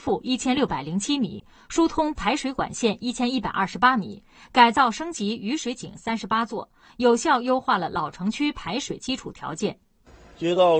覆1607米，疏通排水管线1128米，改造升级雨水井38座，有效优化了老城区排水基础条件。 街道